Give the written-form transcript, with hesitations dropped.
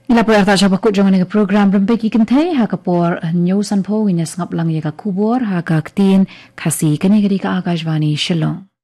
Ila perta siapa kut jangan ke program rempek ikan teh ha kapor new sanpo winya sangap lang ya ka kubor ha ka ktin khasi kene gadi ka Akashvani Shillong.